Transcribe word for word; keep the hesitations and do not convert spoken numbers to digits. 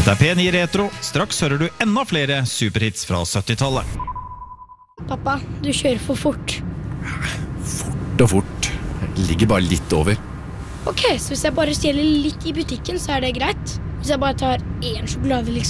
Dette er P ni Retro. Straks hører du enda flere superhits fra syttitallet. Pappa, du kjører for fort. Fort og fort. Jeg ligger bare litt over. Ok, så hvis jeg bare stjeler litt i butikken, så er det greit. Hvis jeg bare tar en sjokolade, liksom.